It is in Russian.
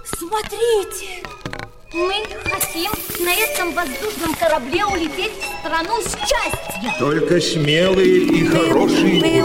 Смотрите! Мы хотим на этом воздушном корабле улететь в страну счастья. Только смелые и хорошие